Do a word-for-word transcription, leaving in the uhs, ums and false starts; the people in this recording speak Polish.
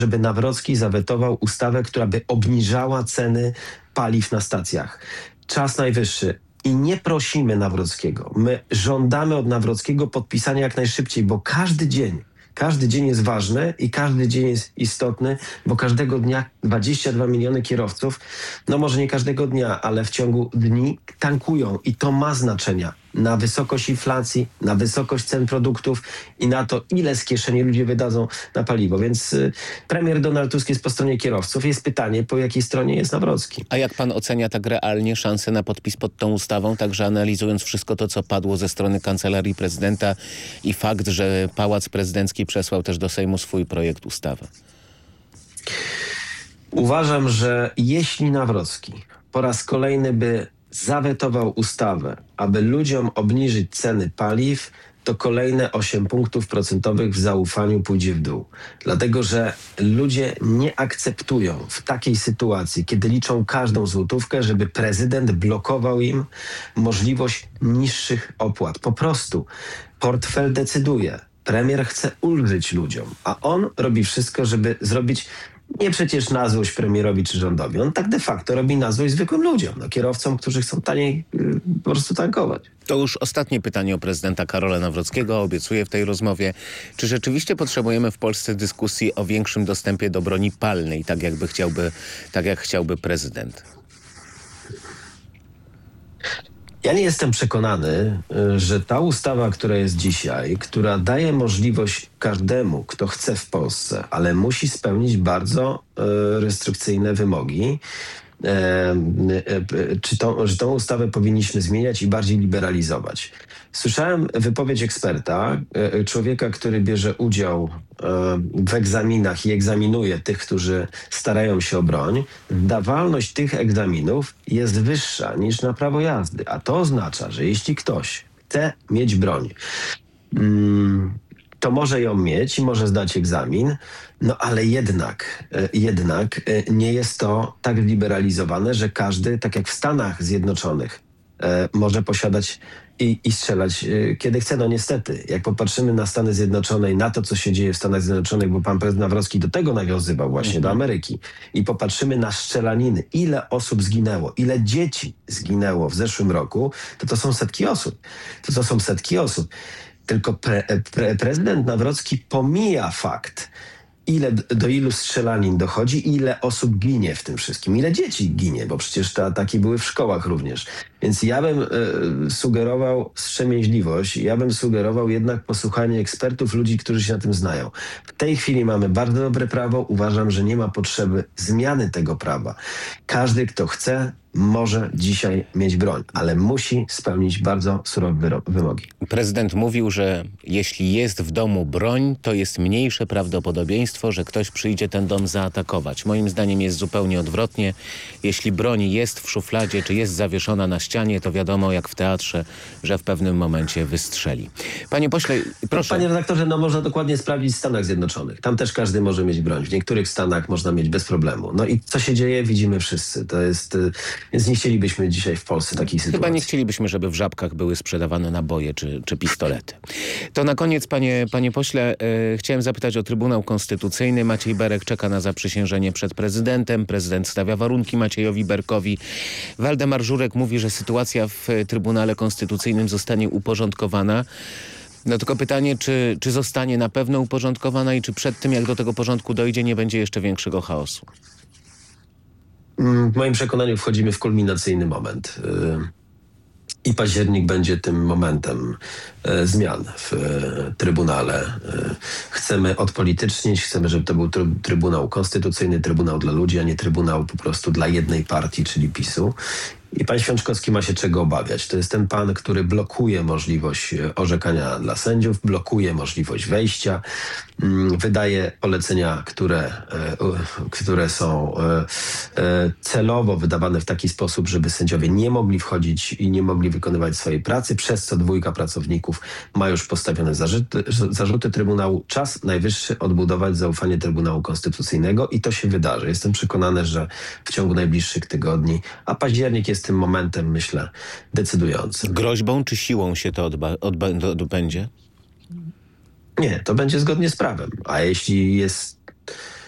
żeby Nawrocki zawetował ustawę, która by obniżała ceny paliw na stacjach. Czas najwyższy. I nie prosimy Nawrockiego. My żądamy od Nawrockiego podpisania jak najszybciej, bo każdy dzień, każdy dzień jest ważny i każdy dzień jest istotny, bo każdego dnia dwadzieścia dwa miliony kierowców, no może nie każdego dnia, ale w ciągu dni tankują i to ma znaczenia na wysokość inflacji, na wysokość cen produktów i na to, ile z kieszeni ludzie wydadzą na paliwo. Więc y, premier Donald Tusk jest po stronie kierowców. Jest pytanie, po jakiej stronie jest Nawrocki. A jak pan ocenia tak realnie szansę na podpis pod tą ustawą, także analizując wszystko to, co padło ze strony Kancelarii Prezydenta i fakt, że Pałac Prezydencki przesłał też do Sejmu swój projekt ustawy? Uważam, że jeśli Nawrocki po raz kolejny by zawetował ustawę, aby ludziom obniżyć ceny paliw, to kolejne osiem punktów procentowych w zaufaniu pójdzie w dół. Dlatego, że ludzie nie akceptują w takiej sytuacji, kiedy liczą każdą złotówkę, żeby prezydent blokował im możliwość niższych opłat. Po prostu portfel decyduje. Premier chce ulżyć ludziom, a on robi wszystko, żeby zrobić nie przecież na złość premierowi czy rządowi. On tak de facto robi na złość zwykłym ludziom, no, kierowcom, którzy chcą taniej yy, po prostu tankować. To już ostatnie pytanie o prezydenta Karola Nawrockiego. Obiecuję w tej rozmowie. Czy rzeczywiście potrzebujemy w Polsce dyskusji o większym dostępie do broni palnej, tak jakby chciałby, tak jak chciałby prezydent? Ja nie jestem przekonany, że ta ustawa, która jest dzisiaj, która daje możliwość każdemu, kto chce w Polsce, ale musi spełnić bardzo e, restrykcyjne wymogi, e, e, czy to, że tą ustawę powinniśmy zmieniać i bardziej liberalizować. Słyszałem wypowiedź eksperta, e, człowieka, który bierze udział e, w egzaminach i egzaminuje tych, którzy starają się o broń. Zdawalność tych egzaminów jest wyższa niż na prawo jazdy, a to oznacza, że jeśli ktoś chce mieć broń, mm, to może ją mieć i może zdać egzamin, no ale jednak, e, jednak e, nie jest to tak liberalizowane, że każdy, tak jak w Stanach Zjednoczonych, e, może posiadać i, i strzelać e, kiedy chce. No niestety, jak popatrzymy na Stany Zjednoczone i na to, co się dzieje w Stanach Zjednoczonych, bo pan prezydent Nawrocki do tego nawiązywał właśnie, mhm. do Ameryki, i popatrzymy na strzelaniny, ile osób zginęło, ile dzieci zginęło w zeszłym roku, to to są setki osób. To to są setki osób. Tylko pre, pre, prezydent Nawrocki pomija fakt, ile, do ilu strzelanin dochodzi, ile osób ginie w tym wszystkim, ile dzieci ginie, bo przecież te ataki były w szkołach również. Więc ja bym y, sugerował wstrzemięźliwość, ja bym sugerował jednak posłuchanie ekspertów, ludzi, którzy się na tym znają. W tej chwili mamy bardzo dobre prawo, uważam, że nie ma potrzeby zmiany tego prawa. Każdy, kto chce, może dzisiaj mieć broń, ale musi spełnić bardzo surowe wyro- wymogi. Prezydent mówił, że jeśli jest w domu broń, to jest mniejsze prawdopodobieństwo, że ktoś przyjdzie ten dom zaatakować. Moim zdaniem jest zupełnie odwrotnie. Jeśli broń jest w szufladzie, czy jest zawieszona na ścianie, to wiadomo jak w teatrze, że w pewnym momencie wystrzeli. Panie pośle, proszę. Panie redaktorze, no można dokładnie sprawdzić w Stanach Zjednoczonych. Tam też każdy może mieć broń. W niektórych stanach można mieć bez problemu. No i co się dzieje, widzimy wszyscy. To jest... Więc nie chcielibyśmy dzisiaj w Polsce takiej sytuacji. Chyba nie chcielibyśmy, żeby w Żabkach były sprzedawane naboje czy, czy pistolety. To na koniec, panie, panie pośle, e, chciałem zapytać o Trybunał Konstytucyjny. Maciej Berek czeka na zaprzysiężenie przed prezydentem. Prezydent stawia warunki Maciejowi Berkowi. Waldemar Żurek mówi, że sytuacja w Trybunale Konstytucyjnym zostanie uporządkowana. No tylko pytanie, czy, czy zostanie na pewno uporządkowana i czy przed tym, jak do tego porządku dojdzie, nie będzie jeszcze większego chaosu? W moim przekonaniu wchodzimy w kulminacyjny moment i październik będzie tym momentem zmian w Trybunale. Chcemy odpolitycznić, chcemy, żeby to był Trybunał Konstytucyjny, Trybunał dla ludzi, a nie Trybunał po prostu dla jednej partii, czyli PiSu. I pan Święczkowski ma się czego obawiać. To jest ten pan, który blokuje możliwość orzekania dla sędziów, blokuje możliwość wejścia, wydaje polecenia, które, które są celowo wydawane w taki sposób, żeby sędziowie nie mogli wchodzić i nie mogli wykonywać swojej pracy, przez co dwójka pracowników ma już postawione zarzuty, zarzuty Trybunału. Czas najwyższy odbudować zaufanie Trybunału Konstytucyjnego i to się wydarzy. Jestem przekonany, że w ciągu najbliższych tygodni, a październik jest tym momentem, myślę, decydującym. Groźbą czy siłą się to odba- odba- odbędzie? Nie, to będzie zgodnie z prawem. A jeśli jest